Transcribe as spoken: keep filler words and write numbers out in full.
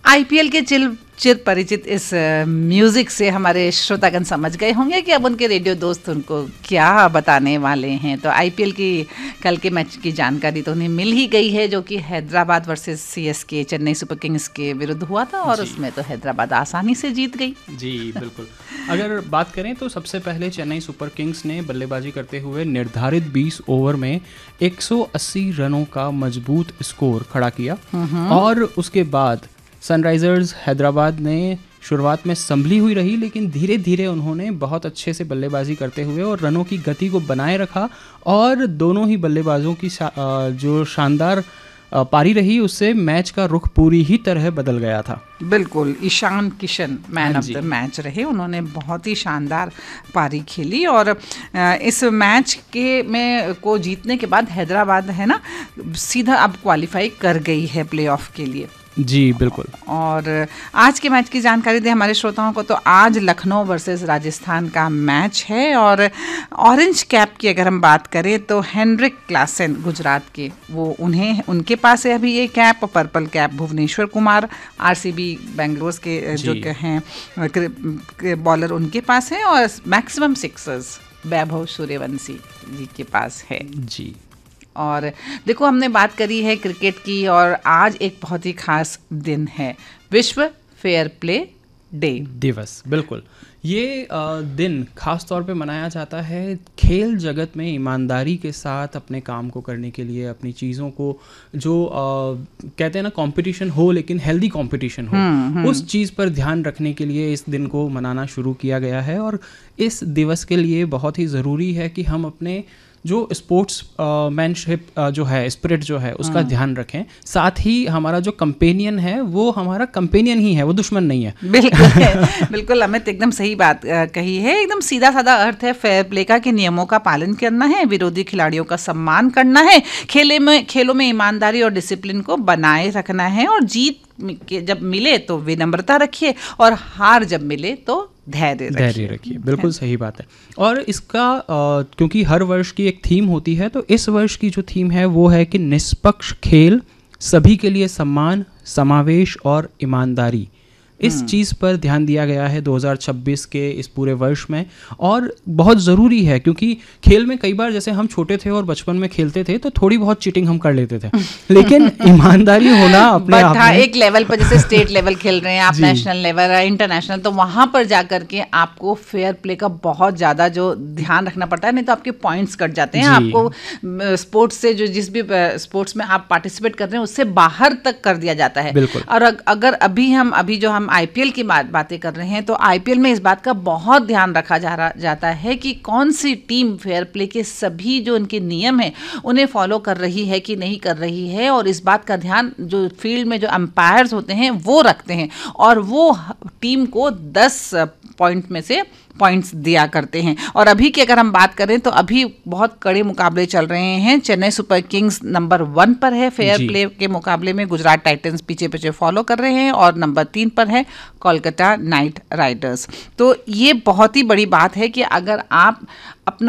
IPL के chill चिर परिचित इस म्यूजिक से हमारे श्रोतागण समझ गए होंगे कि अब उनके रेडियो दोस्त उनको क्या बताने वाले हैं। तो आईपीएल की कल के मैच की जानकारी तो उन्हें मिल ही गई है, जो कि Hyderabad versus CSK Chennai super Kings के विरुद्ध हुआ था और उसमें तो हैदराबाद आसानी से जीत गई। जी बिल्कुल। अगर बात करें तो सबसे पहले चेन्नई सुपर किंग्स ने बल्लेबाजी करते हुए निर्धारित बीस ओवर में एक सौ अस्सी रनों का मजबूत स्कोर खड़ा किया और उसके बाद सनराइजर्स हैदराबाद ने शुरुआत में संभली हुई रही, लेकिन धीरे धीरे उन्होंने बहुत अच्छे से बल्लेबाजी करते हुए और रनों की गति को बनाए रखा और दोनों ही बल्लेबाजों की शा, जो शानदार पारी रही उससे मैच का रुख पूरी ही तरह बदल गया था। बिल्कुल, Ishan Kishan man of the match रहे, उन्होंने बहुत ही शानदार पारी खेली और इस मैच के में को जीतने के बाद हैदराबाद है ना सीधा अब क्वालिफाई कर गई है प्लेऑफ के लिए। जी बिल्कुल। और आज के मैच की जानकारी दें हमारे श्रोताओं को, तो आज लखनऊ वर्सेस राजस्थान का मैच है और ऑरेंज कैप की अगर हम बात करें तो हेनरिक क्लासन गुजरात के, वो उन्हें उनके पास है अभी ये cap. Purple cap Bhuvneshwar Kumar RCB Bangalore के जो हैं बॉलर उनके पास है और मैक्सिमम सिक्सर्स वैभव सूर्यवंशी जी के पास है। जी और देखो हमने बात करी है क्रिकेट की और आज एक बहुत ही खास दिन है, विश्व फेयर प्ले डे दिवस। बिल्कुल, ये दिन खास तौर पे मनाया जाता है खेल जगत में ईमानदारी के साथ अपने काम को करने के लिए, अपनी चीज़ों को जो आ, कहते हैं ना कंपटीशन हो लेकिन हेल्दी कंपटीशन हो, हुँ, हुँ. उस चीज़ पर ध्यान रखने के लिए इस दिन को मनाना शुरू किया गया है। और इस दिवस के लिए बहुत ही ज़रूरी है कि हम अपने जो स्पोर्ट्स मैनशिप जो है, स्पिरिट जो है, उसका ध्यान रखें। साथ ही हमारा जो कंपेनियन है वो हमारा कंपेनियन ही है, वो दुश्मन नहीं है। बिल्कुल बिल्कुल अमित, एकदम सही बात कही है। एकदम सीधा साधा अर्थ है फेयर प्ले का कि नियमों का पालन करना है, विरोधी खिलाड़ियों का सम्मान करना है, खेले में खेलों में ईमानदारी और डिसिप्लिन को बनाए रखना है और जीत जब मिले तो विनम्रता रखिए और हार जब मिले तो धैर्य धैर्य रखिए। बिल्कुल सही बात है। और इसका आ, क्योंकि हर वर्ष की एक थीम होती है, तो इस वर्ष की जो थीम है वो है कि निष्पक्ष खेल, सभी के लिए सम्मान, समावेश और ईमानदारी। इस चीज़ पर ध्यान दिया गया है दो हज़ार छब्बीस के इस पूरे वर्ष में और बहुत ज़रूरी है क्योंकि खेल में कई बार जैसे हम छोटे थे और बचपन में खेलते थे तो थोड़ी बहुत चीटिंग हम कर लेते थे, लेकिन ईमानदारी होना अपने आप में एक लेवल पर, जैसे स्टेट लेवल खेल रहे हैं आप, नेशनल लेवल इंटरनेशनल, तो वहाँ पर जा करके आपको फेयर प्ले का बहुत ज़्यादा जो ध्यान रखना पड़ता है, नहीं तो आपके पॉइंट्स कट जाते हैं। आपको स्पोर्ट्स से जो जिस भी स्पोर्ट्स में आप पार्टिसिपेट कर रहे हैं उससे बाहर तक कर दिया जाता है। और अगर अभी हम अभी जो हम आईपीएल की बात बातें कर रहे हैं तो आईपीएल में इस बात का बहुत ध्यान रखा जा रहा जाता है कि कौन सी टीम फेयर प्ले के सभी जो उनके नियम हैं उन्हें फॉलो कर रही है कि नहीं कर रही है, और इस बात का ध्यान जो फील्ड में जो अंपायर्स होते हैं वो रखते हैं और वो टीम को दस पॉइंट में से पॉइंट्स दिया करते हैं। और अभी की अगर हम बात करें तो अभी बहुत कड़े मुकाबले चल रहे हैं। Chennai super Kings number one पर है फेयर प्ले के मुकाबले में, गुजरात टाइटंस पीछे पीछे फॉलो कर रहे हैं और नंबर तीन पर है कोलकाता नाइट राइडर्स। तो ये बहुत ही बड़ी बात है कि अगर आप अपना